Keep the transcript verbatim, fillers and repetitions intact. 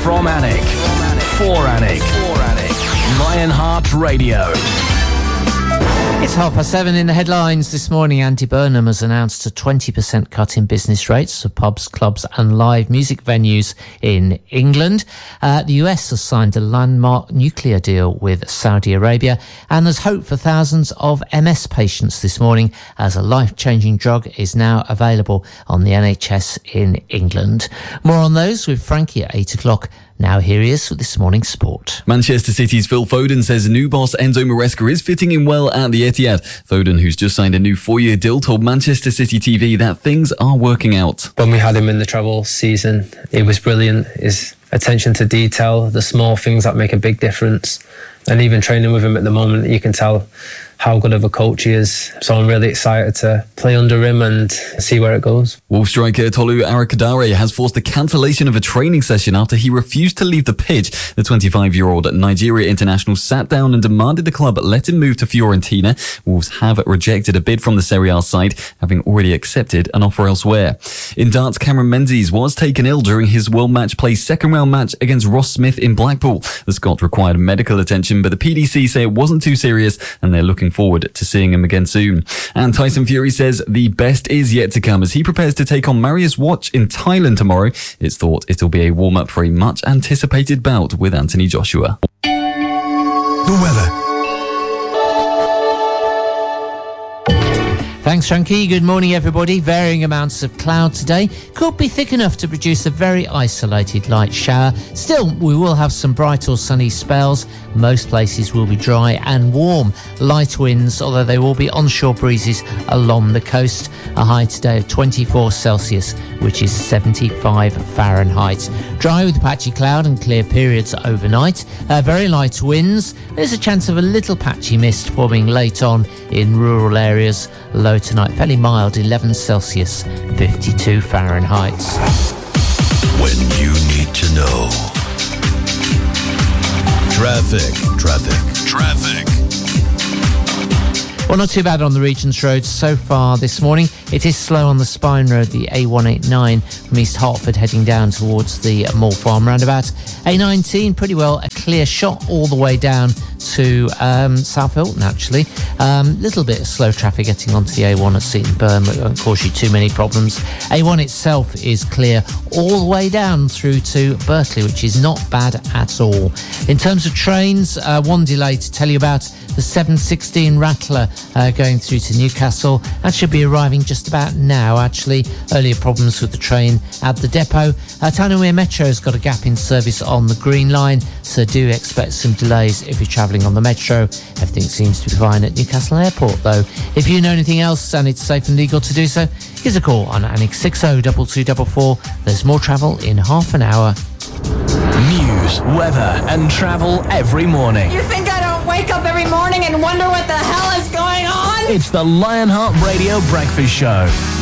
From Alnwick. For Alnwick. Lionheart Radio. It's half past seven. In the headlines this morning. Andy Burnham has announced a twenty percent cut in business rates for pubs, clubs and live music venues in England. Uh, the U S has signed a landmark nuclear deal with Saudi Arabia, and there's hope for thousands of M S patients this morning as a life-changing drug is now available on the N H S in England. More on those with Frankie at eight o'clock. Now here he is with this morning's sport. Manchester City's Phil Foden says new boss Enzo Maresca is fitting in well at the Etihad. Foden, who's just signed a new four-year deal, told Manchester City T V that things are working out. When we had him in the treble season, it was brilliant. His attention to detail, the small things that make a big difference. And even training with him at the moment, you can tell how good of a coach he is. So I'm really excited to play under him and see where it goes. Wolves striker Tolu Arakadare has forced the cancellation of a training session after he refused to leave the pitch. The twenty-five-year-old Nigeria international sat down and demanded the club let him move to Fiorentina. Wolves have rejected a bid from the Serie A side, having already accepted an offer elsewhere. In darts, Cameron Menzies was taken ill during his World Match Play second-round match against Ross Smith in Blackpool. The Scot required medical attention, but the P D C say it wasn't too serious and they're looking forward to seeing him again soon. And Tyson Fury says the best is yet to come as he prepares to take on Marius Watch in Thailand tomorrow. It's thought it'll be a warm-up for a much-anticipated bout with Anthony Joshua. The weather. Thanks, Frankie. Good morning, everybody. Varying amounts of cloud today. Could be thick enough to produce a very isolated light shower. Still, we will have some bright or sunny spells. Most places will be dry and warm. Light winds, although there will be onshore breezes along the coast. A high today of twenty-four Celsius, which is seventy-five Fahrenheit. Dry with patchy cloud and clear periods overnight. Uh, very light winds. There's a chance of a little patchy mist forming late on in rural areas. Low tonight, fairly mild, eleven Celsius, fifty-two Fahrenheit. When you need to know. Traffic, traffic, traffic. Well, not too bad on the Regent's Road so far this morning. It is slow on the Spine Road, the A one eighty-nine from East Hertford heading down towards the Moor Farm roundabout. A nineteen, pretty well a clear shot all the way down to um, South Hilton, actually. A um, little bit of slow traffic getting onto the A one at Seaton Burn, but it won't cause you too many problems. A one itself is clear all the way down through to Berkeley, which is not bad at all. In terms of trains, uh, one delay to tell you about. The seven sixteen Rattler uh, going through to Newcastle. That should be arriving just about now, actually. Earlier problems with the train at the depot. Uh, Tyne Metro's got a gap in service on the Green Line, so do expect some delays if you're travelling on the Metro. Everything seems to be fine at Newcastle Airport, though. If you know anything else and it's safe and legal to do so, give us a call on Annex six oh two two four four. There's more travel in half an hour. News, weather and travel every morning. You think I don't wake up every morning and wonder what the hell is going on? It's the Lionheart Radio Breakfast Show.